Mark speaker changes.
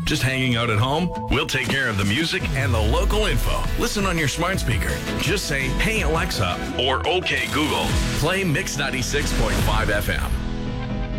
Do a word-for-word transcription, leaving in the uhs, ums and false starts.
Speaker 1: Just hanging out at home? We'll take care of the music and the local info. Listen on your smart speaker. Just say, "Hey Alexa," or "Okay Google." Play Mix ninety-six point five F M.